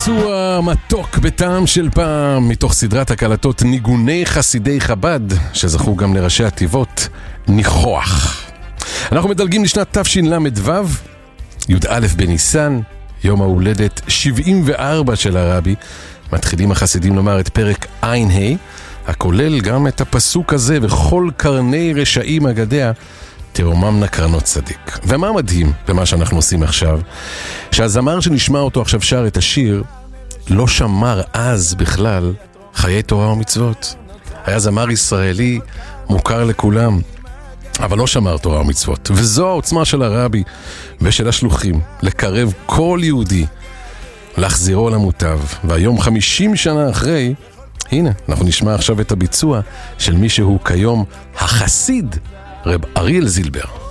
ביצוע מתוק בטעם של פעם מתוך סדרת הקלטות ניגוני חסידי חב"ד שזכו גם לראשי התיבות ניחוח. אנחנו מדלגים לשנת תשל"ו, י"א בניסן, יום ההולדת 74 של הרבי. מתחילים החסידים לומר את פרק ע"ה, הכולל גם את הפסוק הזה: וכל קרני רשעים אגדיה תרוממנה קרנות צדיק. ומה מדהים במה שאנחנו עושים עכשיו, שהזמר שנשמע אותו עכשיו שר את השיר לא שמר אז בכלל חיי תורה ומצוות. היה זמר ישראלי מוכר לכולם, אבל לא שמר תורה ומצוות. וזו העוצמה של הרבי ושל השלוחים, לקרב כל יהודי, להחזירו למוטב. והיום 50 שנה אחרי, הנה, אנחנו נשמע עכשיו את הביצוע של מי שהוא כיום החסיד, רב אריאל זילבר.